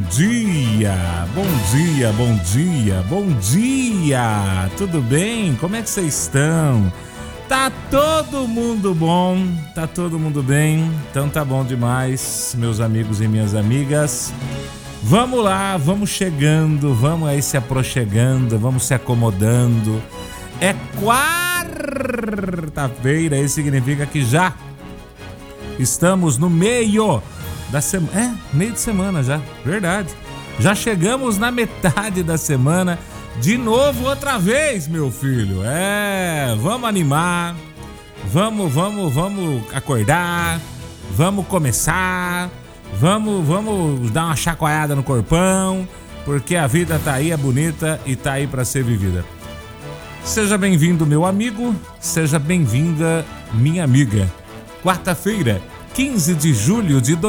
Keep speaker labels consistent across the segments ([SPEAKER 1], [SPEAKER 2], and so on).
[SPEAKER 1] dia, bom dia, bom dia, bom dia! Tudo bem? Como é que vocês estão? Tá todo mundo bom? Tá todo mundo bem? Então tá bom demais, meus amigos e minhas amigas. Vamos lá, vamos chegando, vamos aí se aproximando, vamos se acomodando. É quarta-feira, isso significa que já estamos no meio da semana. Meio de semana já, verdade. Já chegamos na metade da semana. De novo, outra vez, meu filho. Vamos animar. Vamos acordar. Vamos começar. Vamos dar uma chacoalhada no corpão. Porque a vida tá aí, é bonita e tá aí pra ser vivida. Seja bem-vindo, meu amigo. Seja bem-vinda, minha amiga. Quarta-feira, 15 de julho de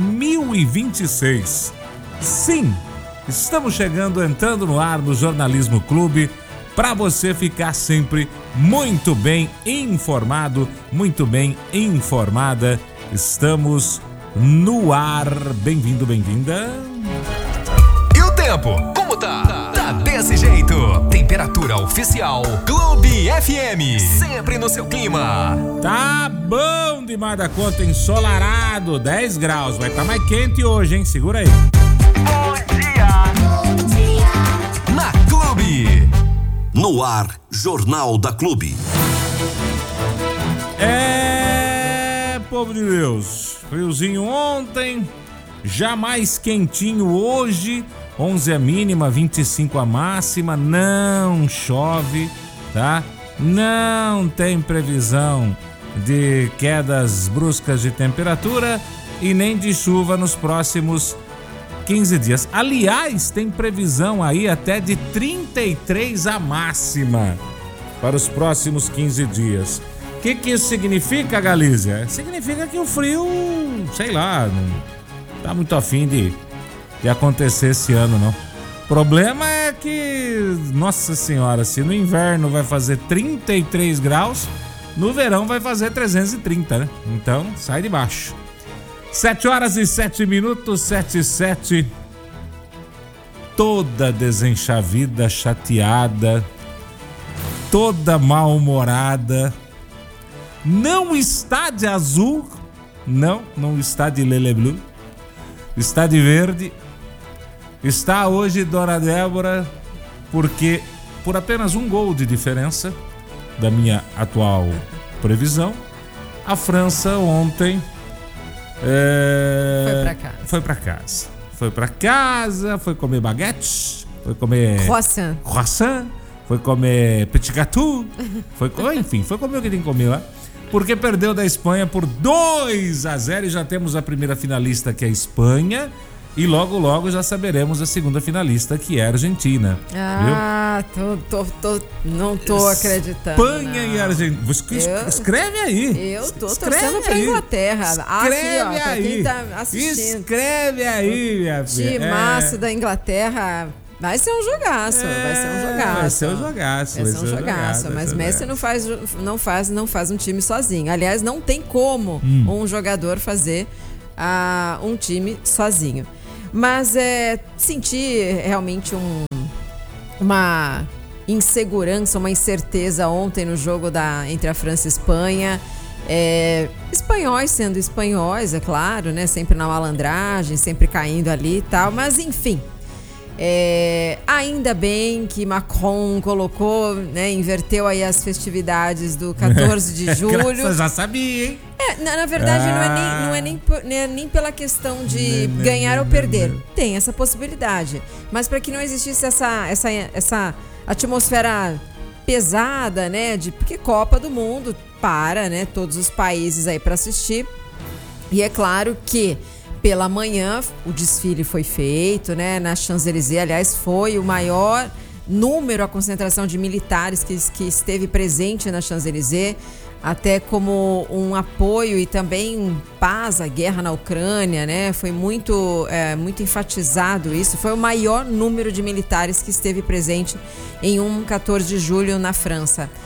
[SPEAKER 1] 2026. Sim, estamos chegando, entrando no ar no Jornalismo Clube, para você ficar sempre muito bem informado, muito bem informada. Estamos no ar. Bem-vindo, bem-vinda.
[SPEAKER 2] E o tempo, como tá? Tá desse jeito. Temperatura oficial Clube FM, sempre no seu clima.
[SPEAKER 1] Tá bom demais da conta, ensolarado, 10 graus. Vai estar mais quente hoje, hein? Segura aí.
[SPEAKER 2] Bom dia. Bom dia. Na Clube.
[SPEAKER 3] No ar, Jornal da Clube.
[SPEAKER 1] Povo de Deus, friozinho ontem, já mais quentinho hoje, 11 a mínima, 25 a máxima, não chove, tá? Não tem previsão de quedas bruscas de temperatura e nem de chuva nos próximos 15 dias. Aliás, tem previsão aí até de 33 a máxima para os próximos 15 dias. O que isso significa, Galícia? Significa que o frio, sei lá, não tá muito afim de acontecer esse ano, não. O problema é que, nossa senhora, se no inverno vai fazer 33 graus, no verão vai fazer 330, né? Então, sai de baixo. 7 horas e 7 minutos, 7 e 7. Toda desenchavida, chateada, toda mal-humorada. Não está de azul, não está de lele blue, está de verde. Está hoje Dona Débora, porque por apenas um gol de diferença da minha atual previsão, a França ontem foi para casa, foi comer baguete, foi comer croissant, foi comer petit gâteau, enfim, foi comer o que tem que comer lá. Porque perdeu da Espanha por 2-0 e já temos a primeira finalista, que é a Espanha, e logo já saberemos a segunda finalista, que é a Argentina.
[SPEAKER 4] Não tô acreditando.
[SPEAKER 1] Espanha e Argentina. Escreve aí.
[SPEAKER 4] Eu tô torcendo pra Inglaterra.
[SPEAKER 1] Escreve
[SPEAKER 4] aqui, ó, pra quem tá assistindo.
[SPEAKER 1] Escreve aí, minha filha.
[SPEAKER 4] Timaço da Inglaterra. Vai ser um jogaço, mas Messi não faz um time sozinho. Aliás, não tem como um jogador fazer um time sozinho. Mas senti realmente uma insegurança, uma incerteza ontem no jogo entre a França e a Espanha. Espanhóis sendo espanhóis, é claro, né? Sempre na malandragem, sempre caindo ali e tal, mas enfim. Ainda bem que Macron colocou, né, inverteu aí as festividades do 14 de julho.
[SPEAKER 1] Você já sabia, hein?
[SPEAKER 4] Na verdade, não é nem pela questão de ganhar ou perder. Tem essa possibilidade. Mas para que não existisse essa atmosfera pesada, né? Porque Copa do Mundo né? Todos os países aí para assistir. E é claro que pela manhã, o desfile foi feito, né, na Champs-Élysées. Aliás, foi o maior número, a concentração de militares que esteve presente na Champs-Élysées, até como um apoio e também paz à guerra na Ucrânia, né? Foi muito enfatizado isso. Foi o maior número de militares que esteve presente em 14 de julho na França.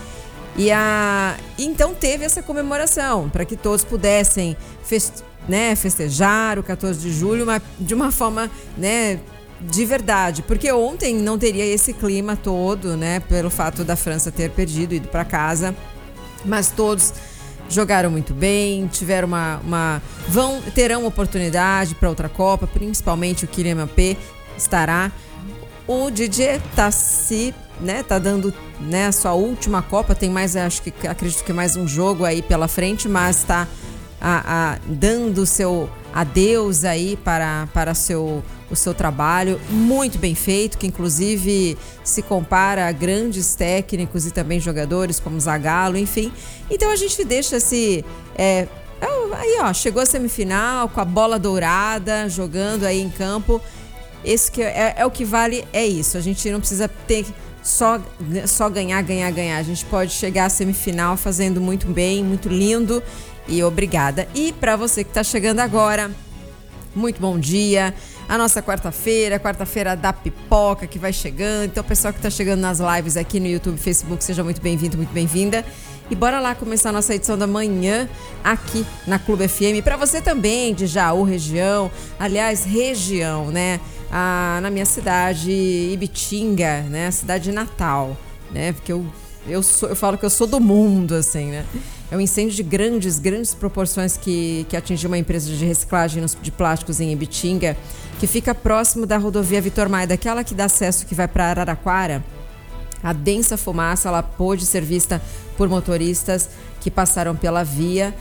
[SPEAKER 4] Então teve essa comemoração para que todos pudessem festejar o 14 de julho, mas de uma forma, né, de verdade, porque ontem não teria esse clima todo, né, pelo fato da França ter perdido, ido para casa, mas todos jogaram muito bem, tiveram terão oportunidade para outra Copa, principalmente o Kylian Mbappé estará. O Didier tá dando, né, a sua última Copa, tem mais, acredito que mais um jogo aí pela frente, mas está dando o seu adeus aí para o seu trabalho, muito bem feito, que inclusive se compara a grandes técnicos e também jogadores como Zagallo, enfim. Então a gente deixa aí ó, chegou a semifinal com a bola dourada, jogando aí em campo. Esse que é o que vale, é isso. A gente não precisa ter só ganhar. A gente pode chegar à semifinal fazendo muito bem, muito lindo. E obrigada. E para você que está chegando agora, muito bom dia. A nossa quarta-feira da pipoca que vai chegando. Então, o pessoal que está chegando nas lives aqui no YouTube, Facebook, seja muito bem-vindo, muito bem-vinda. E bora lá começar a nossa edição da manhã aqui na Clube FM. Para você também de Jaú, região, né? Na minha cidade, Ibitinga, né? A cidade de Natal, né? Porque eu falo que eu sou do mundo, assim, né? É um incêndio de grandes proporções que atingiu uma empresa de reciclagem de plásticos em Ibitinga, que fica próximo da rodovia Vitor Maia, daquela que dá acesso que vai para Araraquara. A densa fumaça, ela pôde ser vista por motoristas que passaram pela via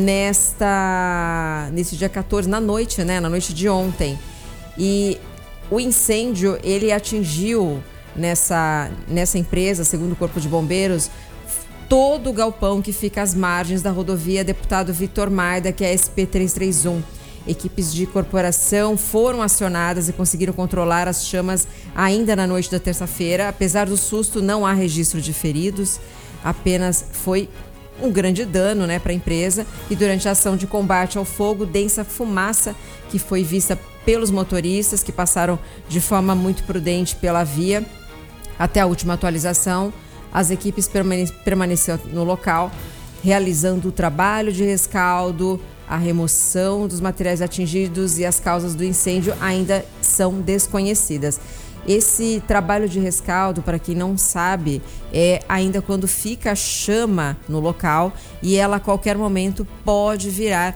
[SPEAKER 4] nesse dia 14, na noite, né? Na noite de ontem. E o incêndio, ele atingiu nessa empresa, segundo o Corpo de Bombeiros, todo o galpão que fica às margens da rodovia Deputado Vitor Maida, que é a SP-331. Equipes de corporação foram acionadas e conseguiram controlar as chamas ainda na noite da terça-feira. Apesar do susto, não há registro de feridos, apenas foi um grande dano, né, para a empresa. E durante a ação de combate ao fogo, densa fumaça que foi vista pelos motoristas, que passaram de forma muito prudente pela via. Até a última atualização, as equipes permaneceram no local, realizando o trabalho de rescaldo, a remoção dos materiais atingidos, e as causas do incêndio ainda são desconhecidas. Esse trabalho de rescaldo, para quem não sabe, é ainda quando fica a chama no local, e ela a qualquer momento pode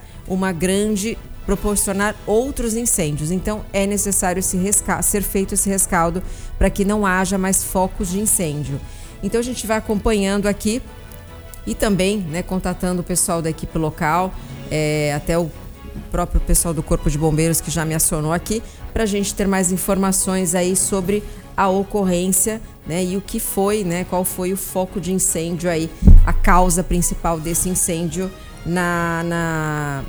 [SPEAKER 4] proporcionar outros incêndios. Então é necessário ser feito esse rescaldo para que não haja mais focos de incêndio. Então a gente vai acompanhando aqui e também, né, contatando o pessoal da equipe local, até o próprio pessoal do Corpo de Bombeiros que já me acionou aqui, para a gente ter mais informações aí sobre a ocorrência, né, e o que foi, né, qual foi o foco de incêndio aí, a causa principal desse incêndio na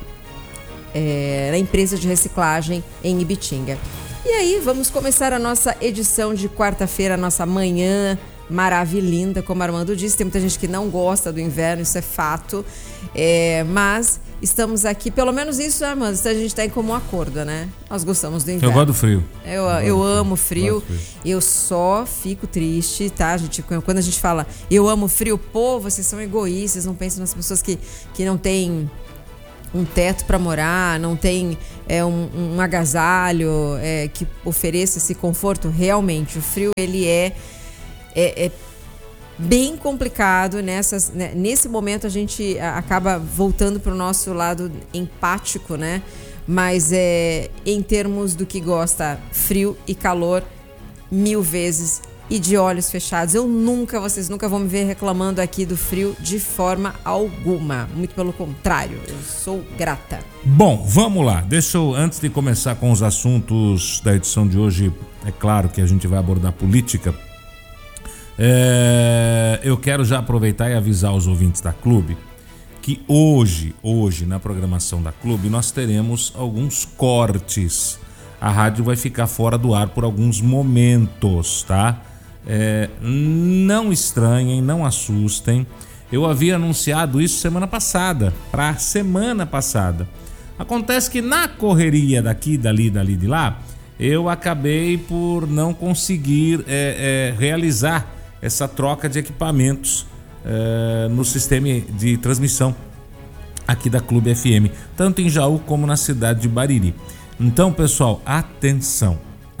[SPEAKER 4] empresa de reciclagem em Ibitinga. E aí, vamos começar a nossa edição de quarta-feira, a nossa manhã maravilhinda, como Armando disse. Tem muita gente que não gosta do inverno, isso é fato, mas estamos aqui, pelo menos isso, Armando, a gente está em comum acordo, né? Nós gostamos do inverno.
[SPEAKER 1] Eu gosto do frio.
[SPEAKER 4] Eu amo frio. Eu só fico triste, tá, gente? Quando a gente fala eu amo frio, pô, vocês são egoístas, não pensam nas pessoas que não têm um teto para morar, não tem um agasalho que ofereça esse conforto. Realmente, o frio, ele é bem complicado. Nesse momento a gente acaba voltando para o nosso lado empático, né? Mas em termos do que gosta, frio e calor, 1000 vezes e de olhos fechados. Vocês nunca vão me ver reclamando aqui do frio de forma alguma. Muito pelo contrário, eu sou grata.
[SPEAKER 1] Bom, vamos lá. Deixa eu, antes de começar com os assuntos da edição de hoje, é claro que a gente vai abordar política. Eu quero já aproveitar e avisar os ouvintes da Clube que hoje na programação da Clube nós teremos alguns cortes. A rádio vai ficar fora do ar por alguns momentos, tá? Não estranhem, não assustem. Eu havia anunciado isso semana passada, pra semana passada. Acontece que na correria daqui, dali, de lá, eu acabei por não conseguir realizar essa troca de equipamentos no sistema de transmissão aqui da Clube FM, tanto em Jaú como na cidade de Bariri. Então, pessoal, atenção.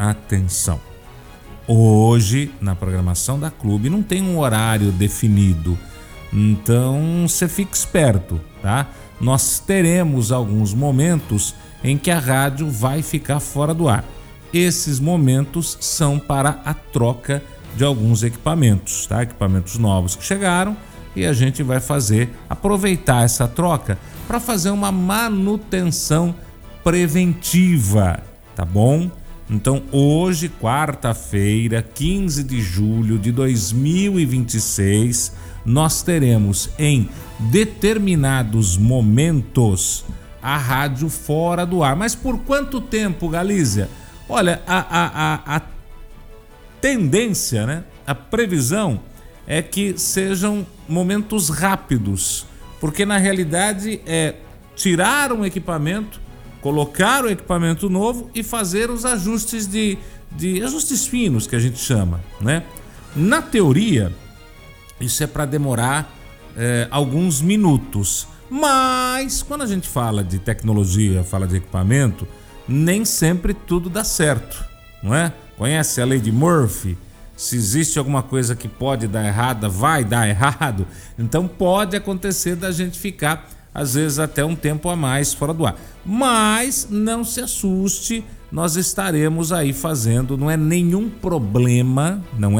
[SPEAKER 1] Hoje, na programação da Clube, não tem um horário definido. Então, você fica esperto, tá? Nós teremos alguns momentos em que a rádio vai ficar fora do ar. Esses momentos são para a troca de alguns equipamentos, tá? Equipamentos novos que chegaram, e a gente vai aproveitar essa troca para fazer uma manutenção preventiva, tá bom? Então hoje, quarta-feira, 15 de julho de 2026, nós teremos em determinados momentos a rádio fora do ar. Mas por quanto tempo, Galícia? Olha, a tendência, né? A previsão é que sejam momentos rápidos, porque na realidade é tirar um equipamento, colocar o equipamento novo e fazer os ajustes de ajustes finos, que a gente chama, né? Na teoria, isso é para demorar alguns minutos, mas quando a gente fala de tecnologia, fala de equipamento, nem sempre tudo dá certo, não é? Conhece a lei de Murphy? Se existe alguma coisa que pode dar errada, vai dar errado. Então pode acontecer da gente ficar, às vezes, até um tempo a mais fora do ar. Mas não se assuste, nós estaremos aí fazendo, não é nenhum problema,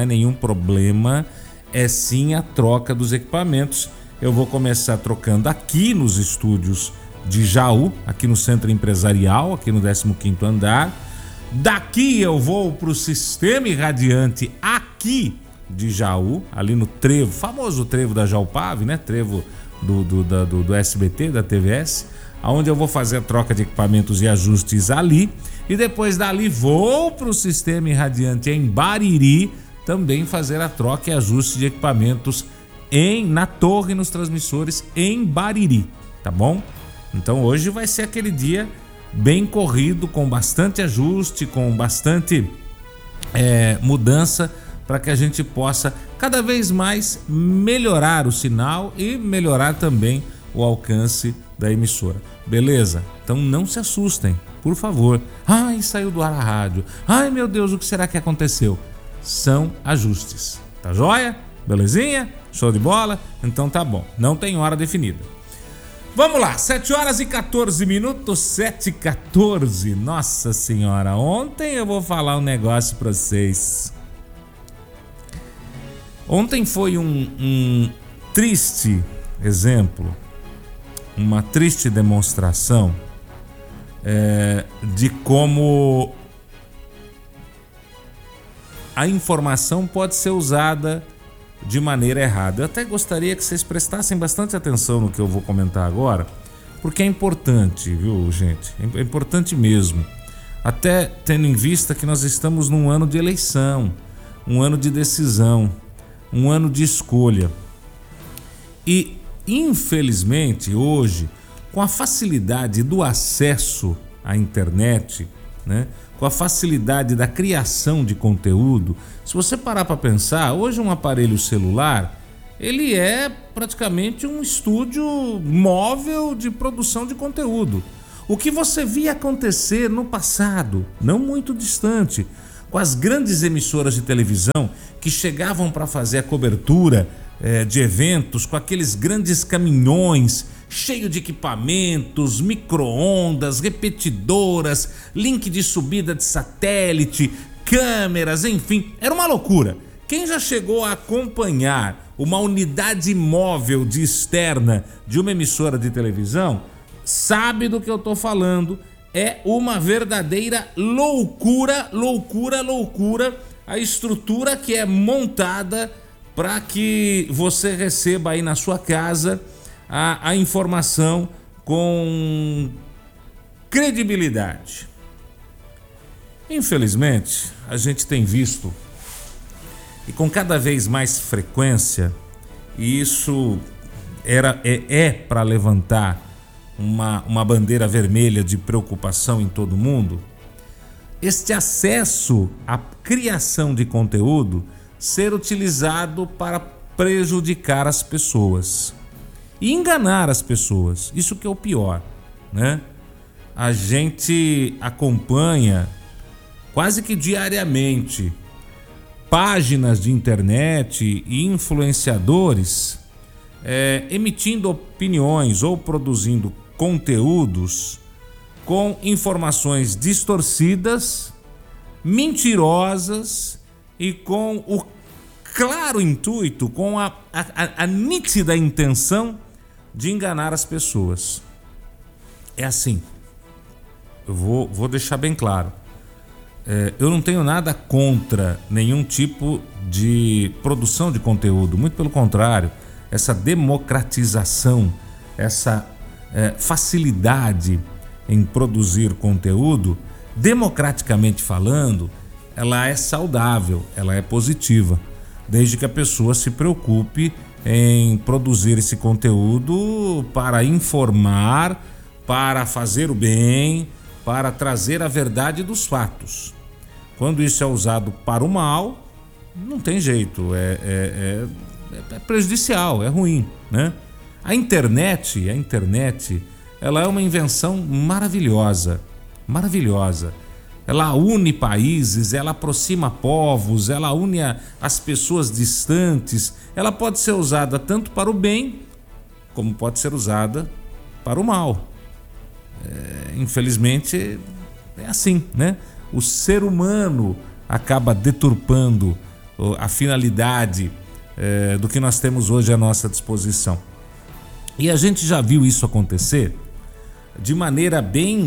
[SPEAKER 1] é sim a troca dos equipamentos. Eu vou começar trocando aqui nos estúdios de Jaú, aqui no Centro Empresarial, aqui no 15º andar. Daqui eu vou para o Sistema Irradiante aqui de Jaú, ali no trevo, famoso trevo da Jaupave, né? Trevo do SBT, da TVS, onde eu vou fazer a troca de equipamentos e ajustes ali. E depois dali vou para o Sistema Irradiante em Bariri, também fazer a troca e ajuste de equipamentos na torre, nos transmissores em Bariri, tá bom? Então hoje vai ser aquele dia bem corrido, com bastante ajuste, com bastante mudança, para que a gente possa cada vez mais melhorar o sinal e melhorar também o alcance da emissora. Beleza? Então não se assustem, por favor. Ai, saiu do ar a rádio. Ai, meu Deus, o que será que aconteceu? São ajustes. Tá joia? Belezinha? Show de bola? Então tá bom. Não tem hora definida. Vamos lá, 7h14, 7h14. Nossa senhora, ontem eu vou falar um negócio pra vocês. Ontem foi um triste exemplo, uma triste demonstração de como a informação pode ser usada de maneira errada. Eu até gostaria que vocês prestassem bastante atenção no que eu vou comentar agora, porque é importante, viu, gente? É importante mesmo. Até tendo em vista que nós estamos num ano de eleição, um ano de decisão, um ano de escolha. E, infelizmente, hoje, com a facilidade do acesso à internet, né? Com a facilidade da criação de conteúdo, se você parar para pensar, hoje um aparelho celular, ele é praticamente um estúdio móvel de produção de conteúdo. O que você via acontecer no passado, não muito distante, com as grandes emissoras de televisão que chegavam para fazer a cobertura de eventos com aqueles grandes caminhões cheio de equipamentos, micro-ondas, repetidoras, link de subida de satélite, câmeras, enfim, era uma loucura. Quem já chegou a acompanhar uma unidade móvel de externa de uma emissora de televisão sabe do que eu tô falando. É uma verdadeira loucura a estrutura que é montada para que você receba aí na sua casa a informação com credibilidade. Infelizmente, a gente tem visto, e com cada vez mais frequência, e isso é para levantar uma bandeira vermelha de preocupação em todo mundo, este acesso à criação de conteúdo ser utilizado para prejudicar as pessoas e enganar as pessoas. Isso que é o pior, né? A gente acompanha quase que diariamente páginas de internet e influenciadores emitindo opiniões ou produzindo conteúdos com informações distorcidas, mentirosas e com o claro intuito, com a nítida intenção de enganar as pessoas. É assim, eu vou deixar bem claro. Eu não tenho nada contra nenhum tipo de produção de conteúdo, muito pelo contrário, essa democratização, essa facilidade em produzir conteúdo, democraticamente falando, ela é saudável, ela é positiva, desde que a pessoa se preocupe em produzir esse conteúdo para informar, para fazer o bem, para trazer a verdade dos fatos. Quando isso é usado para o mal, não tem jeito, é prejudicial, é ruim, né? A internet, ela é uma invenção maravilhosa. Ela une países, ela aproxima povos, ela une as pessoas distantes. Ela pode ser usada tanto para o bem, como pode ser usada para o mal. Infelizmente, é assim, né? O ser humano acaba deturpando a finalidade do que nós temos hoje à nossa disposição. E a gente já viu isso acontecer de maneira bem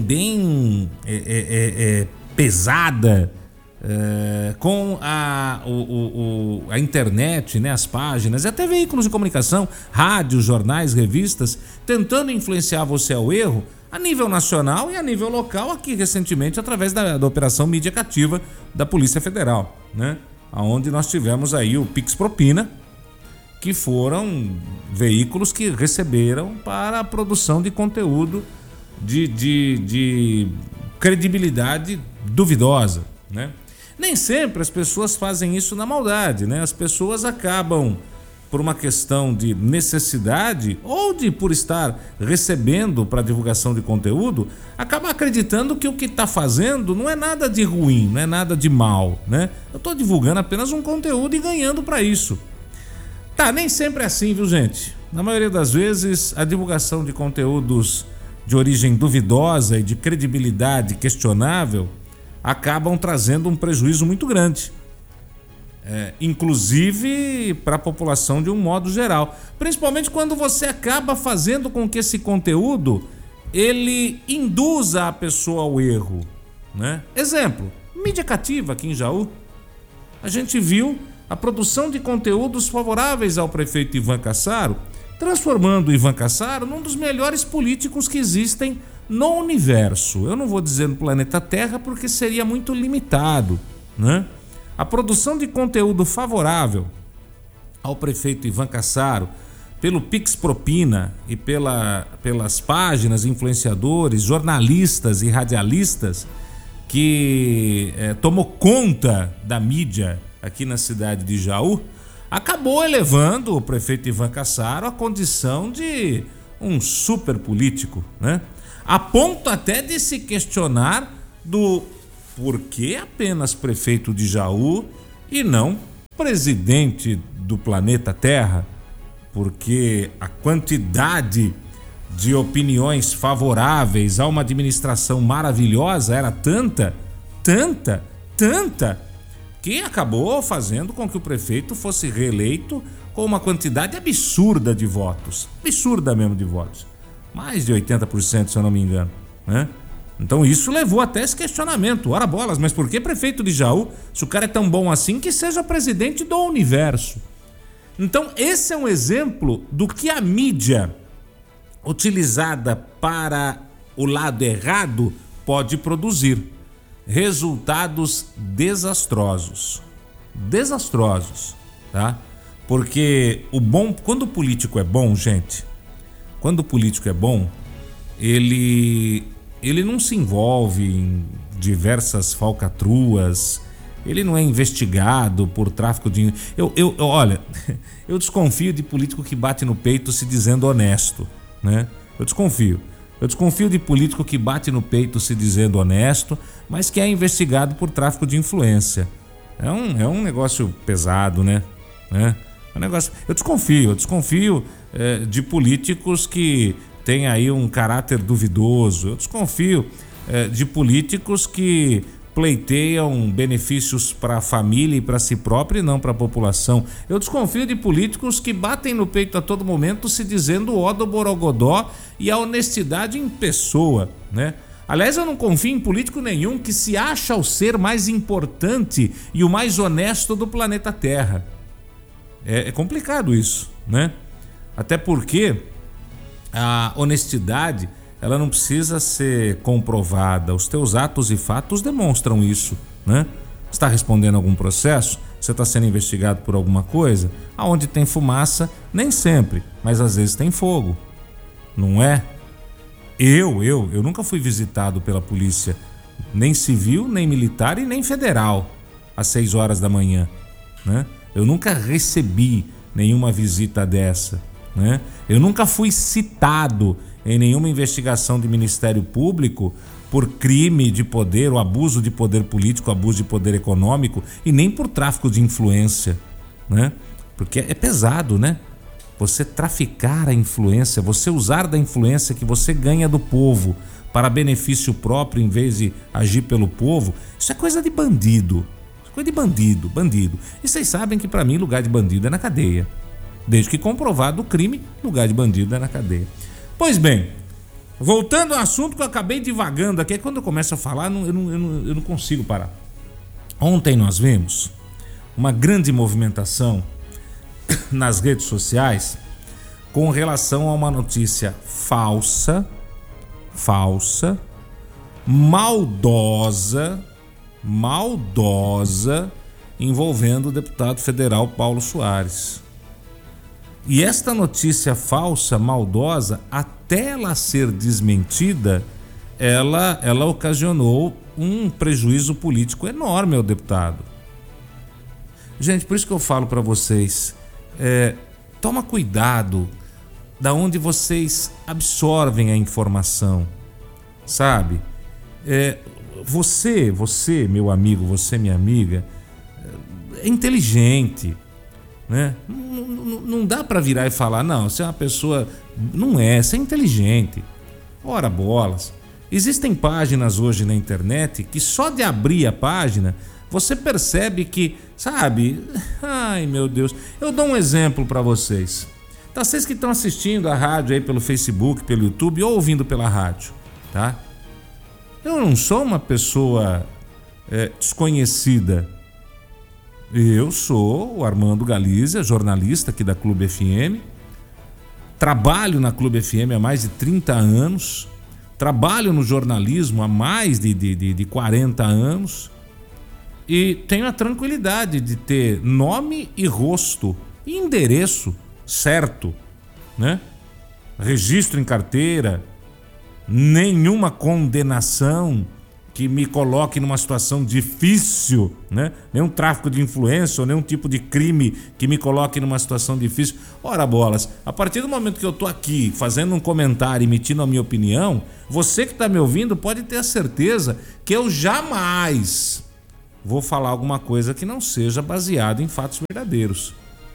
[SPEAKER 1] pesada com a internet, né, as páginas e até veículos de comunicação, rádios, jornais, revistas, tentando influenciar você ao erro a nível nacional e a nível local, aqui recentemente através da Operação Mídia Cativa da Polícia Federal, né? Onde nós tivemos aí o Pix Propina, que foram veículos que receberam para a produção de conteúdo de credibilidade duvidosa, né? Nem sempre as pessoas fazem isso na maldade, né? As pessoas acabam, por uma questão de necessidade ou por estar recebendo para divulgação de conteúdo, acaba acreditando que o que está fazendo não é nada de ruim, não é nada de mal, né? Eu estou divulgando apenas um conteúdo e ganhando para isso. Tá, nem sempre é assim, viu, gente? Na maioria das vezes, a divulgação de conteúdos de origem duvidosa e de credibilidade questionável acabam trazendo um prejuízo muito grande. Inclusive para a população de um modo geral. Principalmente quando você acaba fazendo com que esse conteúdo ele induza a pessoa ao erro, né? Exemplo, mídia cativa aqui em Jaú. A gente viu a produção de conteúdos favoráveis ao prefeito Ivan Cassaro, transformando o Ivan Cassaro num dos melhores políticos que existem no universo. Eu não vou dizer no planeta Terra porque seria muito limitado, né? A produção de conteúdo favorável ao prefeito Ivan Cassaro, pelo Pix Propina e pelas páginas, influenciadores, jornalistas e radialistas que tomou conta da mídia aqui na cidade de Jaú, acabou elevando o prefeito Ivan Cassaro à condição de um super político, né? A ponto até de se questionar do por que apenas prefeito de Jaú e não presidente do planeta Terra, porque a quantidade de opiniões favoráveis a uma administração maravilhosa era tanta, que acabou fazendo com que o prefeito fosse reeleito com uma quantidade absurda de votos, absurda mesmo de votos, mais de 80%, se eu não me engano, né? Então isso levou até esse questionamento. Ora bolas, mas por que prefeito de Jaú? Se o cara é tão bom assim, que seja presidente do universo. Então esse é um exemplo do que a mídia utilizada para o lado errado pode produzir. Resultados desastrosos, tá? Porque quando o político é bom, gente, quando o político é bom, ele não se envolve em diversas falcatruas, ele não é investigado por tráfico de... Olha, eu desconfio de político que bate no peito se dizendo honesto, né? Eu desconfio de político que bate no peito se dizendo honesto, mas que é investigado por tráfico de influência. É um negócio pesado, né? É um negócio... Eu desconfio de políticos que têm aí um caráter duvidoso. Eu desconfio de políticos que pleiteiam benefícios para a família e para si próprio e não para a população. Eu desconfio de políticos que batem no peito a todo momento se dizendo ó do borogodó e a honestidade em pessoa, né? Aliás, eu não confio em político nenhum que se acha o ser mais importante e o mais honesto do planeta Terra. É complicado isso, né? Até porque a honestidade, ela não precisa ser comprovada. Os teus atos e fatos demonstram isso, né? Você está respondendo a algum processo? Você está sendo investigado por alguma coisa? Aonde tem fumaça, nem sempre, mas às vezes tem fogo, não é? Eu nunca fui visitado pela polícia, nem civil, nem militar e nem federal, às 6 horas da manhã, né? Eu nunca recebi nenhuma visita dessa, né? Eu nunca fui citado em nenhuma investigação de Ministério Público por crime de poder, ou abuso de poder político, abuso de poder econômico, e nem por tráfico de influência, né? Porque é pesado, né? Você traficar a influência, você usar da influência que você ganha do povo para benefício próprio em vez de agir pelo povo, isso é coisa de bandido. Isso é coisa de bandido. E vocês sabem que para mim lugar de bandido é na cadeia. Desde que comprovado o crime, lugar de bandido é na cadeia. Pois bem, voltando ao assunto que eu acabei divagando aqui, é quando eu começo a falar, eu não consigo parar. Ontem nós vimos uma grande movimentação nas redes sociais com relação a uma notícia falsa, maldosa, envolvendo o deputado federal Paulo Soares. E esta notícia falsa, maldosa, até ela ser desmentida, ela ocasionou um prejuízo político enorme ao deputado. Gente, por isso que eu falo para vocês, toma cuidado da onde vocês absorvem a informação, sabe? Você, meu amigo, você, minha amiga, é inteligente, né? Não dá para virar e falar, não, você é uma pessoa... Não você é inteligente. Ora bolas. Existem páginas hoje na internet que só de abrir a página você percebe que, sabe? Ai, meu Deus. Eu dou um exemplo para vocês. Tá, vocês que estão assistindo a rádio aí pelo Facebook, pelo YouTube ou ouvindo pela rádio, tá? Eu não sou uma pessoa desconhecida. Eu sou o Armando Galizia, jornalista aqui da Clube FM. Trabalho na Clube FM há mais de 30 anos. Trabalho no jornalismo há mais de 40 anos. E tenho a tranquilidade de ter nome e rosto e endereço certo, né? Registro em carteira, nenhuma condenação que me coloque numa situação difícil, né? Nenhum tráfico de influência ou nenhum tipo de crime que me coloque numa situação difícil. Ora bolas, a partir do momento que eu tô aqui fazendo um comentário, emitindo a minha opinião, você que tá me ouvindo pode ter a certeza que eu jamais vou falar alguma coisa que não seja baseado em fatos verdadeiros.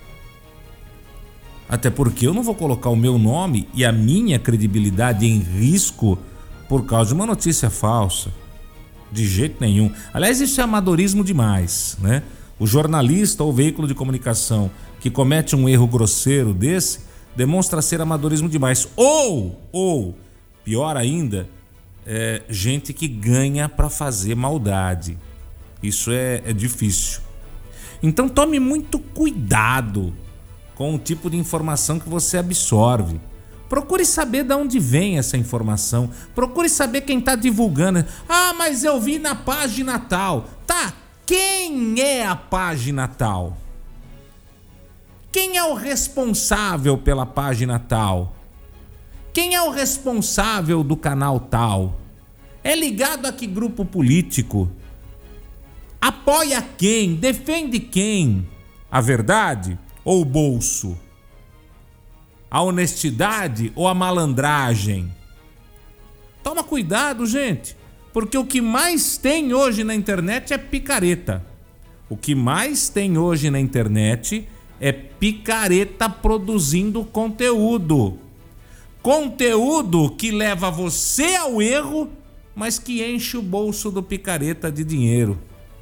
[SPEAKER 1] Até porque eu não vou colocar o meu nome e a minha credibilidade em risco por causa de uma notícia falsa. De jeito nenhum. Aliás, isso é amadorismo demais, né? O jornalista ou veículo de comunicação que comete um erro grosseiro desse demonstra ser amadorismo demais. Ou pior ainda, gente que ganha para fazer maldade. Isso é difícil. Então tome muito cuidado com o tipo de informação que você absorve. Procure saber de onde vem essa informação. Procure saber quem está divulgando. Ah, mas eu vi na página tal. Tá, quem é a página tal? Quem é o responsável pela página tal? Quem é o responsável do canal tal? É ligado a que grupo político? apoia quem? Defende quem? A verdade ou o bolso? A honestidade ou a malandragem? Toma cuidado, gente, porque o que mais tem hoje na internet é picareta. O que mais tem hoje na internet é picareta produzindo conteúdo. Conteúdo que leva você ao erro, mas que enche o bolso do picareta de dinheiro.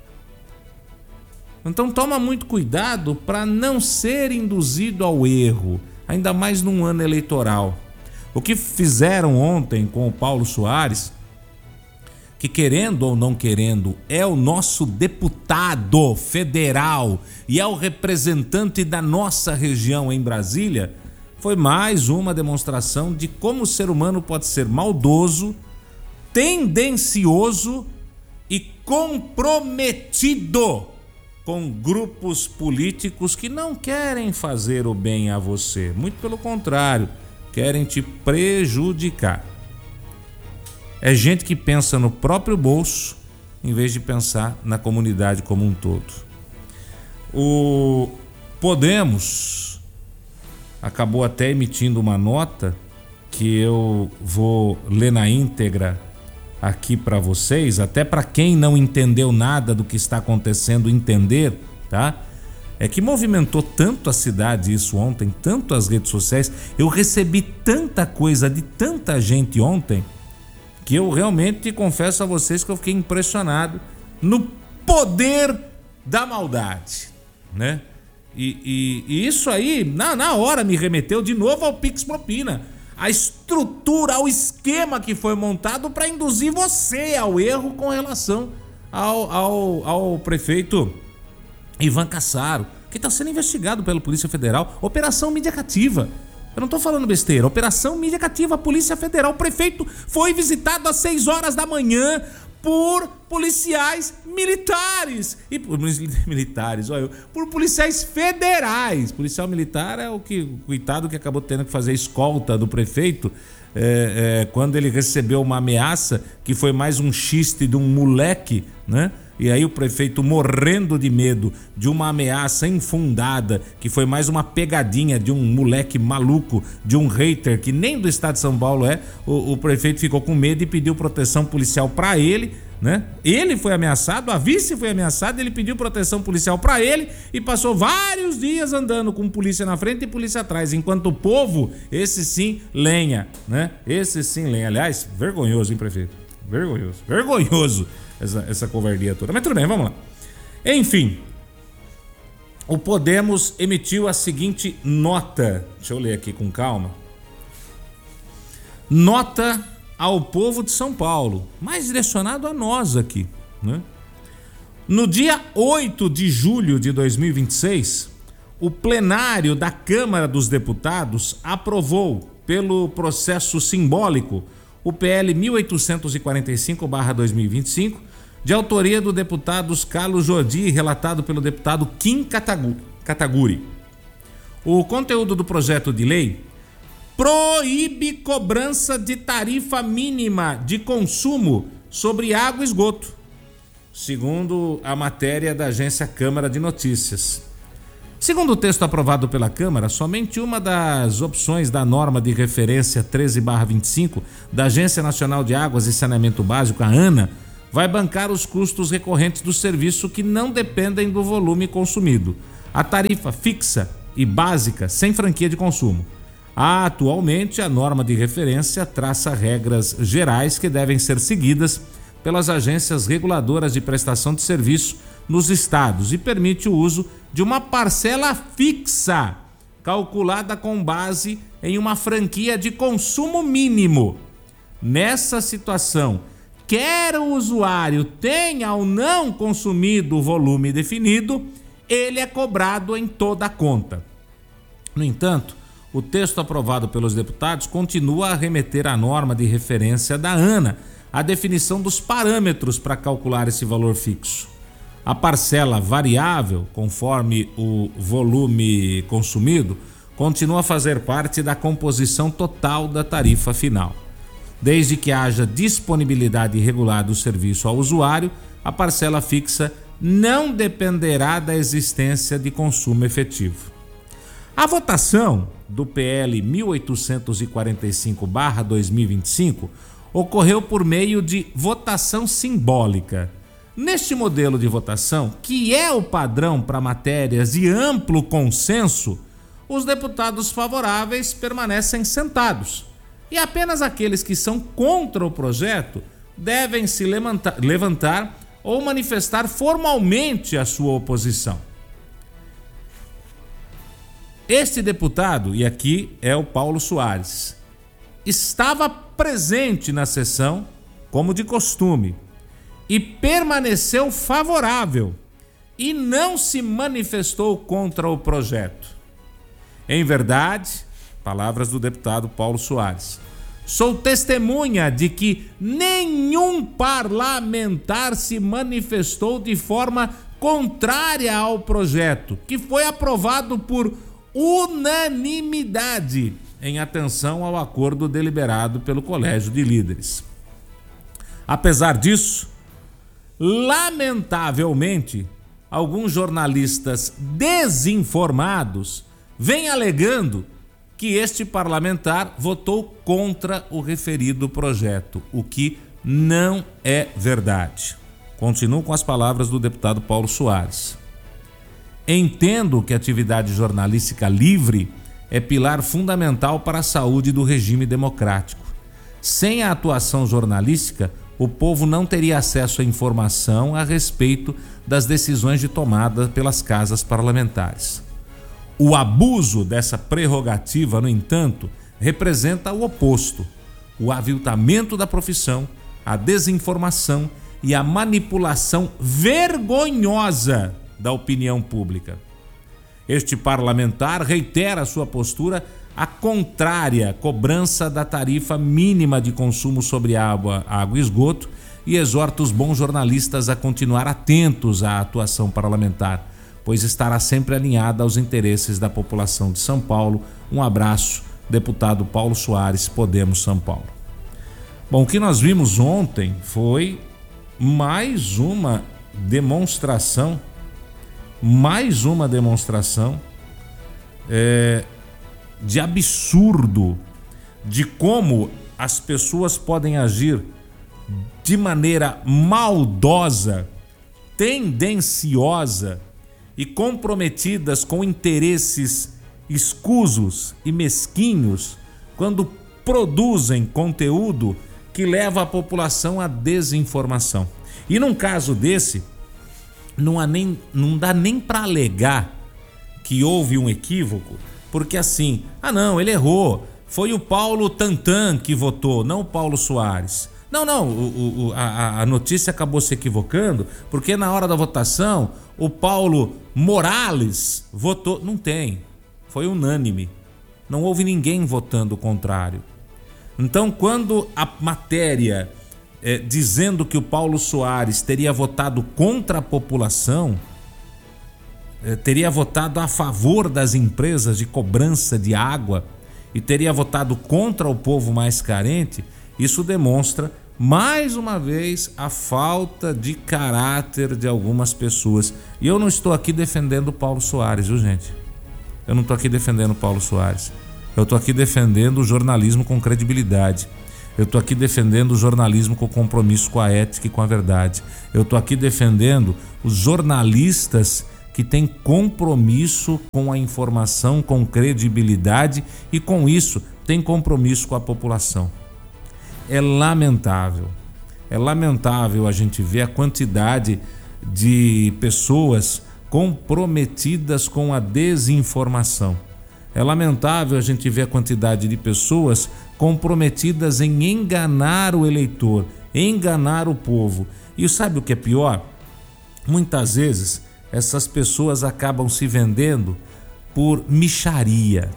[SPEAKER 1] Então toma muito cuidado para não ser induzido ao erro, ainda mais num ano eleitoral. O que fizeram ontem com o Paulo Soares, que querendo ou não querendo, é o nosso deputado federal e é o representante da nossa região em Brasília, foi mais uma demonstração de como o ser humano pode ser maldoso, tendencioso e comprometido com grupos políticos que não querem fazer o bem a você, muito pelo contrário, querem te prejudicar. É gente que pensa no próprio bolso em vez de pensar na comunidade como um todo. O Podemos acabou até emitindo uma nota que eu vou ler na íntegra aqui para vocês, até para quem não entendeu nada do que está acontecendo entender, tá? É que movimentou tanto a cidade isso ontem, tanto as redes sociais, eu recebi tanta coisa de tanta gente ontem, que eu realmente confesso a vocês que eu fiquei impressionado no poder da maldade, né? E isso aí, na hora me remeteu de novo ao Pix Propina, a estrutura, ao esquema que foi montado para induzir você ao erro com relação ao prefeito Ivan Cassaro, que está sendo investigado pela Polícia Federal, Operação Mídia Cativa. Eu não estou falando besteira, Operação Mídia Cativa, Polícia Federal. O prefeito foi visitado às 6 horas da manhã por policiais militares. E por policiais federais. Policial militar é o coitado que acabou tendo que fazer escolta do prefeito quando ele recebeu uma ameaça que foi mais um xiste de um moleque, né? E aí o prefeito, morrendo de medo de uma ameaça infundada, que foi mais uma pegadinha de um moleque maluco, de um hater que nem do estado de São Paulo o prefeito ficou com medo e pediu proteção policial para ele, né? Ele foi ameaçado, a vice foi ameaçada, ele pediu proteção policial para ele e passou vários dias andando com polícia na frente e polícia atrás, enquanto o povo, esse sim, lenha, né? Esse sim, lenha. Aliás, vergonhoso, hein, prefeito? Vergonhoso essa covardia toda. Mas tudo bem, vamos lá. Enfim, o Podemos emitiu a seguinte nota. Deixa eu ler aqui com calma. Nota ao povo de São Paulo, mais direcionado a nós aqui, né? No dia 8 de julho de 2026, o plenário da Câmara dos Deputados aprovou, pelo processo simbólico, o PL 1845/2025, de autoria do deputado Carlos Jordi e relatado pelo deputado Kim Kataguiri. O conteúdo do projeto de lei proíbe cobrança de tarifa mínima de consumo sobre água e esgoto, segundo a matéria da agência Câmara de Notícias. Segundo o texto aprovado pela Câmara, somente uma das opções da norma de referência 13/25 da Agência Nacional de Águas e Saneamento Básico, a ANA, vai bancar os custos recorrentes do serviço que não dependem do volume consumido. A tarifa fixa e básica sem franquia de consumo. Atualmente, a norma de referência traça regras gerais que devem ser seguidas pelas agências reguladoras de prestação de serviço nos estados e permite o uso de uma parcela fixa, calculada com base em uma franquia de consumo mínimo. Nessa situação, quer o usuário tenha ou não consumido o volume definido, ele é cobrado em toda a conta. No entanto, o texto aprovado pelos deputados continua a remeter à norma de referência da ANA, a definição dos parâmetros para calcular esse valor fixo. A parcela variável, conforme o volume consumido, continua a fazer parte da composição total da tarifa final. Desde que haja disponibilidade regular do serviço ao usuário, a parcela fixa não dependerá da existência de consumo efetivo. A votação do PL 1845/2025 ocorreu por meio de votação simbólica. Neste modelo de votação, que é o padrão para matérias de amplo consenso, os deputados favoráveis permanecem sentados e apenas aqueles que são contra o projeto devem se levantar ou manifestar formalmente a sua oposição. Este deputado, e aqui é o Paulo Soares, estava presente na sessão, como de costume, e permaneceu favorável e não se manifestou contra o projeto. Em verdade, palavras do deputado Paulo Soares, sou testemunha de que nenhum parlamentar se manifestou de forma contrária ao projeto, que foi aprovado por unanimidade, em atenção ao acordo deliberado pelo Colégio de Líderes. Apesar disso, lamentavelmente, alguns jornalistas desinformados vêm alegando que este parlamentar votou contra o referido projeto, o que não é verdade. Continuo com as palavras do deputado Paulo Soares. Entendo que a atividade jornalística livre é pilar fundamental para a saúde do regime democrático. Sem a atuação jornalística, o povo não teria acesso à informação a respeito das decisões de tomada pelas casas parlamentares. O abuso dessa prerrogativa, no entanto, representa o oposto: o aviltamento da profissão, a desinformação e a manipulação vergonhosa da opinião pública. Este parlamentar reitera sua postura a contrária à cobrança da tarifa mínima de consumo sobre água e esgoto e exorta os bons jornalistas a continuar atentos à atuação parlamentar, pois estará sempre alinhada aos interesses da população de São Paulo. Um abraço, deputado Paulo Soares, Podemos São Paulo. Bom, o que nós vimos ontem foi mais uma demonstração de absurdo de como as pessoas podem agir de maneira maldosa, tendenciosa e comprometidas com interesses escusos e mesquinhos quando produzem conteúdo que leva a população à desinformação. E num caso desse, não dá nem para alegar que houve um equívoco, porque assim, não, ele errou, foi o Paulo Tantan que votou, não o Paulo Soares. Não, a notícia acabou se equivocando, porque na hora da votação, o Paulo Morales votou. Não tem, foi unânime, não houve ninguém votando o contrário. Então, quando a matéria dizendo que o Paulo Soares teria votado contra a população, teria votado a favor das empresas de cobrança de água e teria votado contra o povo mais carente, isso demonstra mais uma vez a falta de caráter de algumas pessoas. E eu não estou aqui defendendo o Paulo Soares, viu, gente? Eu não estou aqui defendendo o Paulo Soares. Eu estou aqui defendendo o jornalismo com credibilidade. Eu estou aqui defendendo o jornalismo com compromisso com a ética e com a verdade. Eu estou aqui defendendo os jornalistas que têm compromisso com a informação, com credibilidade e com isso têm compromisso com a população. É lamentável a gente ver a quantidade de pessoas comprometidas com a desinformação. É lamentável a gente ver a quantidade de pessoas comprometidas em enganar o eleitor, enganar o povo. E sabe o que é pior? Muitas vezes essas pessoas acabam se vendendo por mixaria.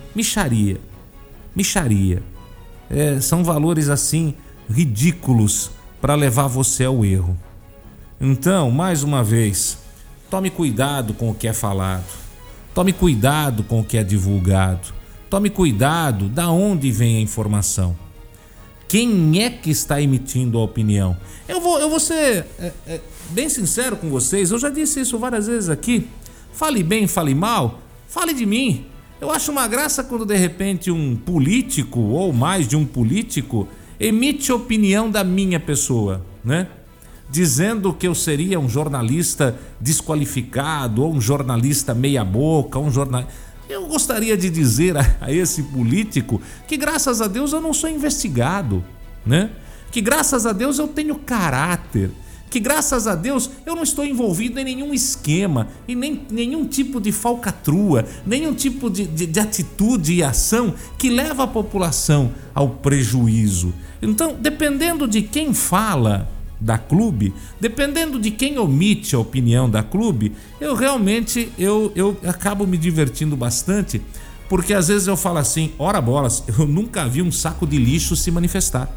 [SPEAKER 1] São valores assim ridículos para levar você ao erro. Então, mais uma vez, tome cuidado com o que é falado. Tome cuidado com o que é divulgado. Tome cuidado da onde vem a informação. quem é que está emitindo a opinião. Eu vou ser bem sincero com vocês, eu já disse isso várias vezes aqui. Fale bem, fale mal, fale de mim. Eu acho uma graça quando de repente um político ou mais de um político emite opinião da minha pessoa, né? Dizendo que eu seria um jornalista desqualificado ou um jornalista meia boca, Eu gostaria de dizer a esse político que graças a Deus eu não sou investigado, né? Que graças a Deus eu tenho caráter, que graças a Deus eu não estou envolvido em nenhum esquema, em nenhum tipo de falcatrua, nenhum tipo de atitude e ação que leva a população ao prejuízo. Então, dependendo de quem fala da Clube, dependendo de quem omite a opinião da Clube, eu realmente eu acabo me divertindo bastante, porque às vezes eu falo assim, ora bolas, eu nunca vi um saco de lixo se manifestar.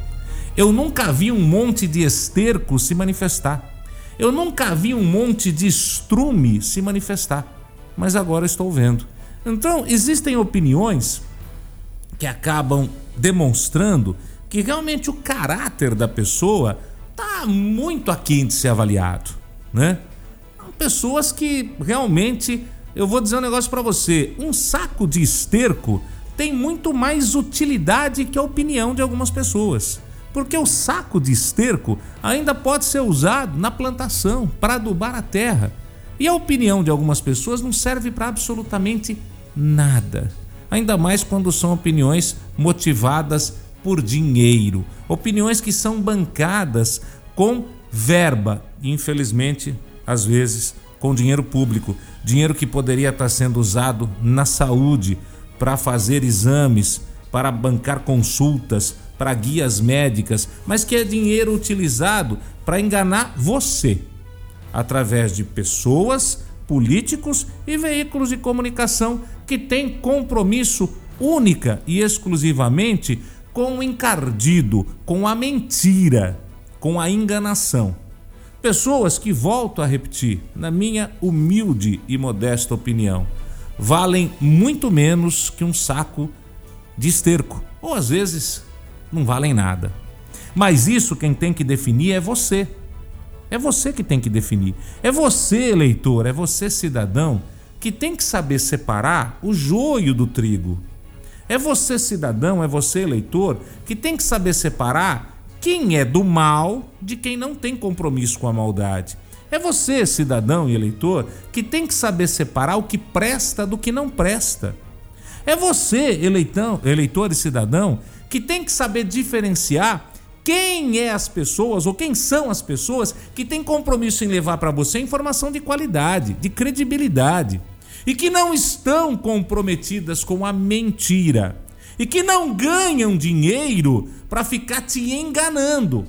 [SPEAKER 1] Eu nunca vi um monte de esterco se manifestar. Eu nunca vi um monte de estrume se manifestar. Mas agora estou vendo. Então, existem opiniões que acabam demonstrando que realmente o caráter da pessoa está muito aquém de ser avaliado, né? Pessoas que realmente, eu vou dizer um negócio para você, um saco de esterco tem muito mais utilidade que a opinião de algumas pessoas. Porque o saco de esterco ainda pode ser usado na plantação, para adubar a terra. E a opinião de algumas pessoas não serve para absolutamente nada. Ainda mais quando são opiniões motivadas por dinheiro. Opiniões que são bancadas com verba. E, infelizmente, às vezes, com dinheiro público. Dinheiro que poderia estar sendo usado na saúde, para fazer exames, para bancar consultas, para guias médicas, mas que é dinheiro utilizado para enganar você, através de pessoas, políticos e veículos de comunicação que têm compromisso única e exclusivamente com o encardido, com a mentira, com a enganação. Pessoas que, volto a repetir, na minha humilde e modesta opinião, valem muito menos que um saco de esterco, ou às vezes não valem nada. Mas isso quem tem que definir é você. É você que tem que definir. É você, eleitor, é você, cidadão, que tem que saber separar o joio do trigo. É você, cidadão, é você, eleitor, que tem que saber separar quem é do mal de quem não tem compromisso com a maldade. É você, cidadão e eleitor, que tem que saber separar o que presta do que não presta. É você, eleitor e cidadão, que tem que saber diferenciar quem é as pessoas ou quem são as pessoas que têm compromisso em levar para você informação de qualidade, de credibilidade, e que não estão comprometidas com a mentira, e que não ganham dinheiro para ficar te enganando.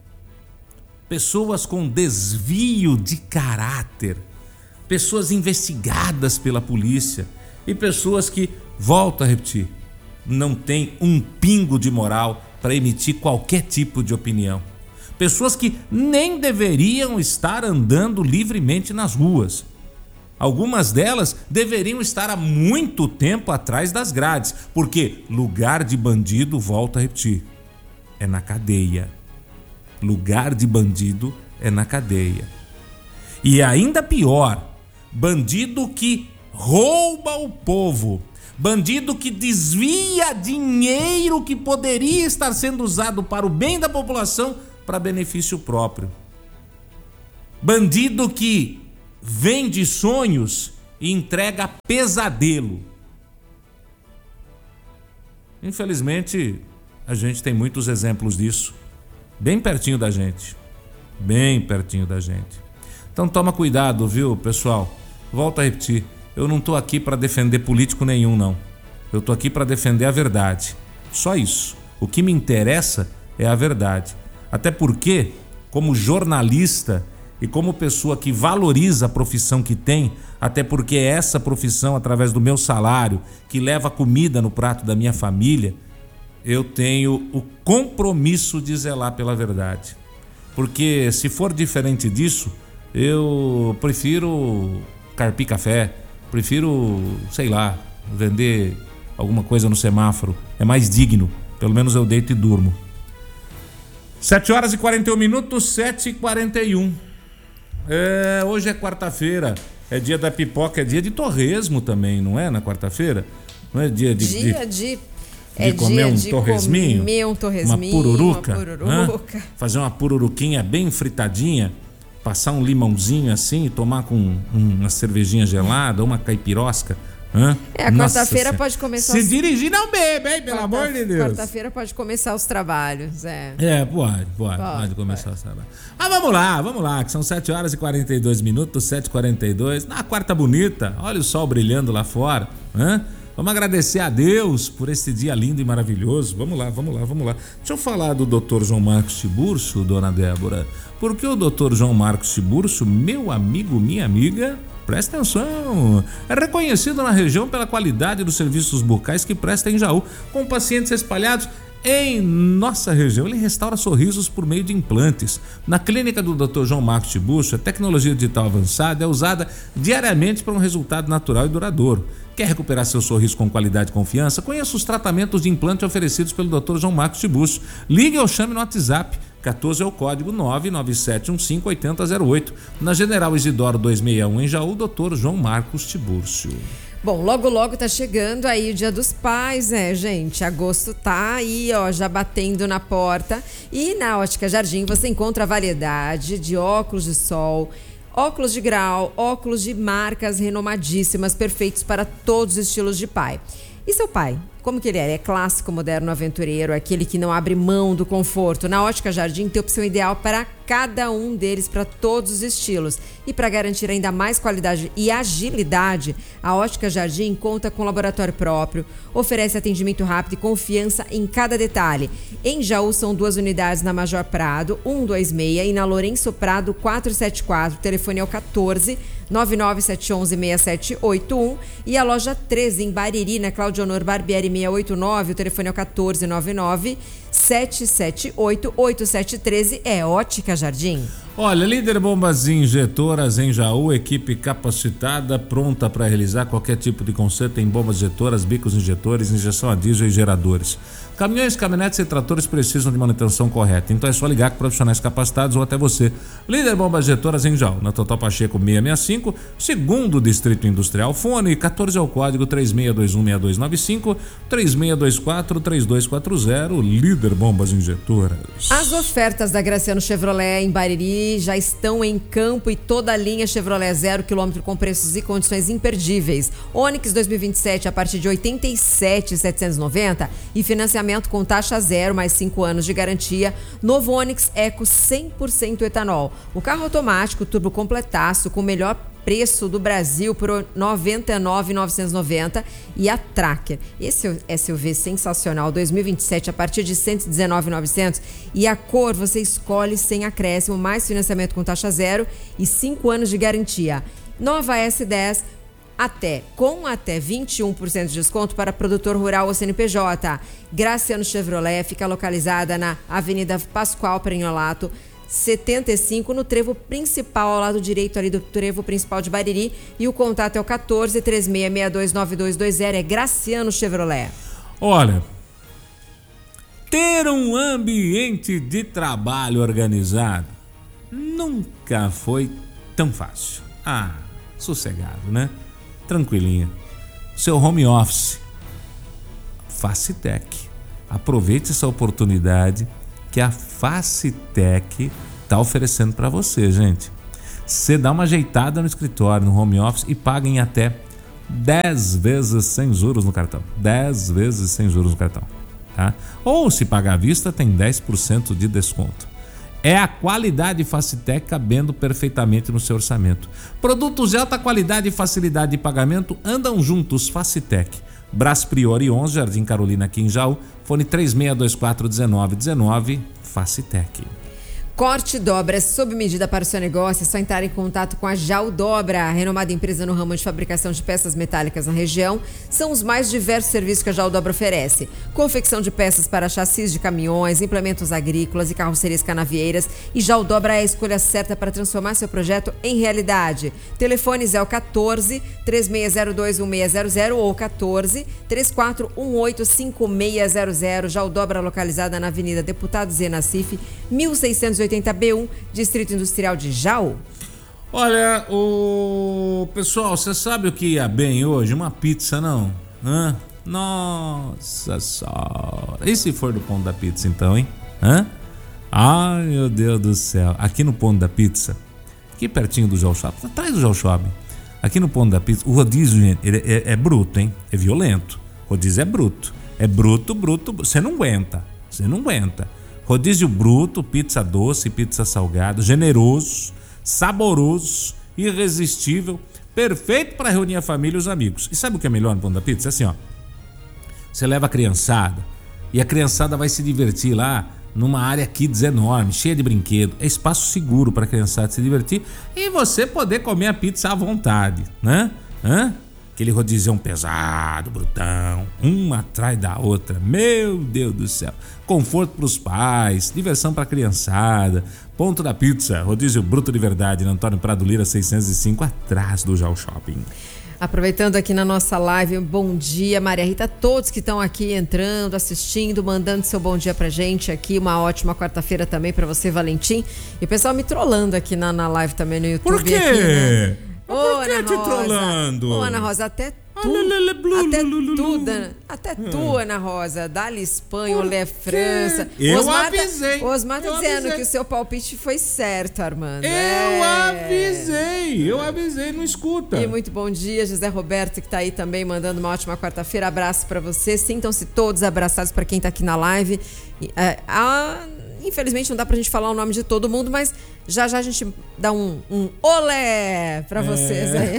[SPEAKER 1] Pessoas com desvio de caráter, pessoas investigadas pela polícia e pessoas que, volto a repetir, não tem um pingo de moral para emitir qualquer tipo de opinião. Pessoas que nem deveriam estar andando livremente nas ruas. Algumas delas deveriam estar há muito tempo atrás das grades, porque lugar de bandido, volto a repetir, é na cadeia. Lugar de bandido é na cadeia. E ainda pior, bandido que rouba o povo. Bandido que desvia dinheiro que poderia estar sendo usado para o bem da população para benefício próprio. Bandido que vende sonhos e entrega pesadelo. Infelizmente, a gente tem muitos exemplos disso. Bem pertinho da gente. Bem pertinho da gente. Então toma cuidado, viu, pessoal? Volto a repetir. Eu não estou aqui para defender político nenhum, não. Eu estou aqui para defender a verdade. Só isso. O que me interessa é a verdade. Até porque, como jornalista e como pessoa que valoriza a profissão que tem, até porque é essa profissão, através do meu salário, que leva comida no prato da minha família, eu tenho o compromisso de zelar pela verdade. Porque se for diferente disso, eu prefiro carpir café, prefiro, sei lá, vender alguma coisa no semáforo. É mais digno. Pelo menos eu deito e durmo. 7h41, 7h41. Hoje é quarta-feira, é dia da pipoca, é dia de torresmo também, não é? Na quarta-feira? Não é dia de comer um torresminho? Uma pururuca. Fazer uma pururuquinha bem fritadinha, passar um limãozinho assim, tomar com uma cervejinha gelada, uma caipirosca.
[SPEAKER 4] A quarta-feira pode começar.
[SPEAKER 1] Se dirigir, não bebe, hein? Pelo amor de Deus.
[SPEAKER 4] Quarta-feira pode começar os trabalhos.
[SPEAKER 1] Pode começar os trabalhos. Vamos lá, que são 7h42, 7h42. Na quarta bonita, olha o sol brilhando lá fora. Vamos agradecer a Deus por esse dia lindo e maravilhoso. Vamos lá. Deixa eu falar do Dr. João Marcos Tiburcio, dona Débora. Porque o Dr. João Marcos Tiburcio, meu amigo, minha amiga, presta atenção, é reconhecido na região pela qualidade dos serviços bucais que presta em Jaú, com pacientes espalhados em nossa região. Ele restaura sorrisos por meio de implantes. Na clínica do Dr. João Marcos Tiburcio, a tecnologia digital avançada é usada diariamente para um resultado natural e duradouro. Quer recuperar seu sorriso com qualidade e confiança? Conheça os tratamentos de implante oferecidos pelo Dr. João Marcos Tiburcio. Ligue ou chame no WhatsApp. 14 é o código 997158008. Na General Isidoro 261 em Jaú, Dr. João Marcos Tiburcio.
[SPEAKER 4] Bom, logo tá chegando aí o Dia dos Pais, gente? Agosto tá aí, já batendo na porta. E na Ótica Jardim você encontra a variedade de óculos de sol, óculos de grau, óculos de marcas renomadíssimas, perfeitos para todos os estilos de pai. E seu pai? Como que ele é? É clássico, moderno, aventureiro, aquele que não abre mão do conforto. Na Ótica Jardim tem opção ideal para cada um deles, para todos os estilos. E para garantir ainda mais qualidade e agilidade, a Ótica Jardim conta com laboratório próprio, oferece atendimento rápido e confiança em cada detalhe. Em Jaú são 2 unidades na Major Prado, 126, e na Lourenço Prado, 474. O telefone é o 14 997116781 e a loja 13 em Bariri, na Cláudio Honor Barbieri 689, o telefone é o 1499-778-8713, é Ótica Jardim.
[SPEAKER 1] Olha, líder bombas injetoras em Jaú, equipe capacitada, pronta para realizar qualquer tipo de conserto em bombas injetoras, bicos injetores, injeção a diesel e geradores. Caminhões, caminhonetes e tratores precisam de manutenção correta, então é só ligar com profissionais capacitados ou até você. Líder bombas injetoras em Jaú, na Total Pacheco 665, segundo Distrito Industrial. Fone 14 é o código 36216295, 36243240, líder bombas injetoras.
[SPEAKER 4] As ofertas da Graciano Chevrolet em Bariri já estão em campo e toda a linha Chevrolet 0 km com preços e condições imperdíveis. Onix 2027 a partir de 87.790 e financiamento com taxa zero mais 5 anos de garantia. Novo Onix Eco 100% etanol. O carro automático turbo completaço com o melhor preço do Brasil por R$ 99.990 e a Tracker. Esse SUV sensacional 2027 a partir de R$ 119.900 e a cor você escolhe sem acréscimo, mais financiamento com taxa zero e 5 anos de garantia. Nova S10 com até 21% de desconto para produtor rural ou CNPJ. Graciano Chevrolet fica localizada na Avenida Pascoal Prenholato 75, no trevo principal, ao lado direito ali do trevo principal de Bariri, e o contato é o 14-3662-9220, é Graciano Chevrolet.
[SPEAKER 1] Olha, ter um ambiente de trabalho organizado nunca foi tão fácil. Sossegado, né? Tranquilinho. Seu home office, Facitec. Aproveite essa oportunidade que a Facitec está oferecendo para você, gente. Você dá uma ajeitada no escritório, no home office e paga em até 10 vezes sem juros no cartão. 10 vezes sem juros no cartão, tá? Ou se pagar à vista, tem 10% de desconto. É a qualidade Facitec cabendo perfeitamente no seu orçamento. Produtos de alta qualidade e facilidade de pagamento andam juntos. Facitec. Brás Priori 11, Jardim Carolina, aqui em Jaú. Fone 36241919, Facitec.
[SPEAKER 4] Corte e dobra sob medida para o seu negócio, é só entrar em contato com a JAL Dobra, a renomada empresa no ramo de fabricação de peças metálicas na região. São os mais diversos serviços que a JAL Dobra oferece. Confecção de peças para chassis de caminhões, implementos agrícolas e carrocerias canavieiras. E JAL Dobra é a escolha certa para transformar seu projeto em realidade. Telefones é o 14 3602 1600 ou 14 3418 5600. JAL Dobra localizada na Avenida Deputado Zé Nassif, 1680B1, Distrito Industrial de Jaú.
[SPEAKER 1] Olha, o pessoal, você sabe o que ia bem hoje? Uma pizza, não? Hã? Nossa senhora. E se for do Ponto da Pizza, então, hein? Hã? Ai, meu Deus do céu. Aqui no Ponto da Pizza, aqui pertinho do Jaú Shopping, atrás do Jaú Shopping, aqui no Ponto da Pizza, o rodízio, gente, ele é bruto, hein? É violento. O rodízio é bruto. É bruto. Você não aguenta. Rodízio bruto, pizza doce, pizza salgada, generoso, saboroso, irresistível, perfeito para reunir a família e os amigos. E sabe o que é melhor no Ponto da Pizza? É assim, ó. Você leva a criançada e a criançada vai se divertir lá numa área kids enorme, cheia de brinquedo. É espaço seguro para a criançada se divertir e você poder comer a pizza à vontade, né? Aquele rodizão pesado, brutão, uma atrás da outra. Meu Deus do céu. Conforto para os pais, diversão para a criançada. Ponto da Pizza, rodízio bruto de verdade, na Antônio Prado Lira 605, atrás do Jaú Shopping.
[SPEAKER 4] Aproveitando aqui na nossa live, bom dia, Maria Rita, todos que estão aqui entrando, assistindo, mandando seu bom dia pra gente aqui, uma ótima quarta-feira também pra você, Valentim. E o pessoal me trollando aqui na live também no YouTube.
[SPEAKER 1] Por quê?
[SPEAKER 4] Aqui, né?
[SPEAKER 1] Por que te trollando?
[SPEAKER 4] Ô, Ana Rosa, até tu, Ana Rosa, Dali Espanha, Olé França.
[SPEAKER 1] Eu avisei.
[SPEAKER 4] Osmar tá dizendo que o seu palpite foi certo, Armando.
[SPEAKER 1] Eu avisei, não escuta.
[SPEAKER 4] E muito bom dia, José Roberto, que tá aí também mandando uma ótima quarta-feira. Abraço pra você. Sintam-se todos abraçados pra quem tá aqui na live. Infelizmente não dá pra gente falar o nome de todo mundo, mas já a gente dá um olé pra vocês aí.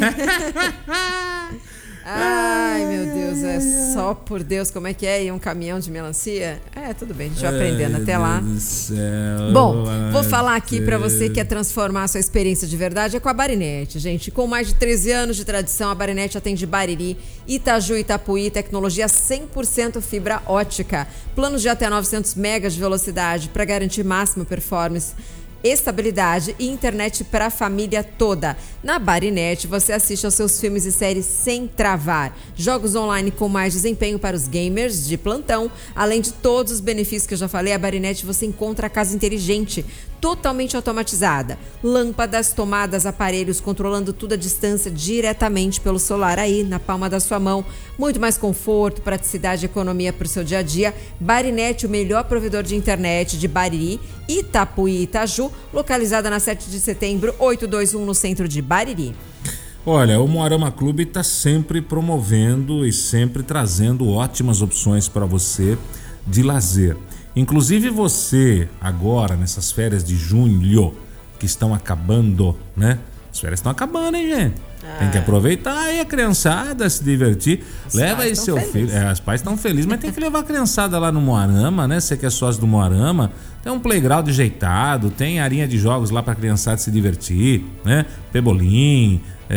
[SPEAKER 4] Ai, meu Deus, é só por Deus, como é que é? E um caminhão de melancia? Tudo bem, a gente vai aprendendo até lá. Bom, vou falar aqui pra você que quer transformar a sua experiência de verdade, é com a Barinet, gente. Com mais de 13 anos de tradição, a Barinet atende Bariri, Itaju e Itapuí, tecnologia 100% fibra ótica. Planos de até 900 megas de velocidade para garantir máxima performance, estabilidade e internet para a família toda. Na Barinet, você assiste aos seus filmes e séries sem travar. Jogos online com mais desempenho para os gamers de plantão. Além de todos os benefícios que eu já falei, a Barinet você encontra a casa inteligente, totalmente automatizada. Lâmpadas, tomadas, aparelhos, controlando tudo à distância diretamente pelo celular aí, na palma da sua mão. Muito mais conforto, praticidade e economia para o seu dia a dia. Barinet, o melhor provedor de internet de Bariri, Itapuí e Itaju, localizada na 7 de setembro, 821, no centro de Bariri.
[SPEAKER 1] Olha, o Moarama Clube está sempre promovendo e sempre trazendo ótimas opções para você de lazer. Inclusive você, agora, nessas férias de junho, que estão acabando, né? As férias estão acabando, hein, gente? Tem que aproveitar aí a criançada, se divertir. Leva aí seu filho. Os pais estão felizes, mas tem que levar a criançada lá no Moarama, né? Você que é sócio do Moarama, tem um playground ajeitado, tem arinha de jogos lá pra criançada se divertir, né? Pebolim,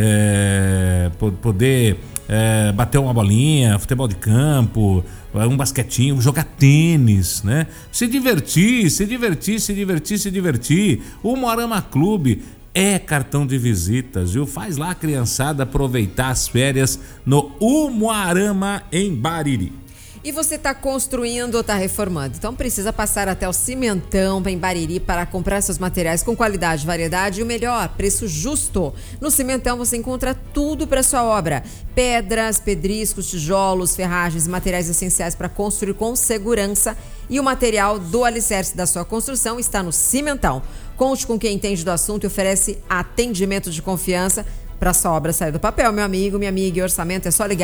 [SPEAKER 1] poder bater uma bolinha, futebol de campo, um basquetinho, jogar tênis, né? Se divertir. O Moarama Clube é cartão de visitas, viu? Faz lá a criançada aproveitar as férias no Umuarama em Bariri.
[SPEAKER 4] E você está construindo ou está reformando, então precisa passar até o Cimentão em Bariri para comprar seus materiais com qualidade, variedade e o melhor, preço justo. No Cimentão você encontra tudo para sua obra: pedras, pedriscos, tijolos, ferragens e materiais essenciais para construir com segurança. E o material do alicerce da sua construção está no Cimentão. Conte com quem entende do assunto e oferece atendimento de confiança para sua obra sair do papel, meu amigo, minha amiga. E orçamento é só ligar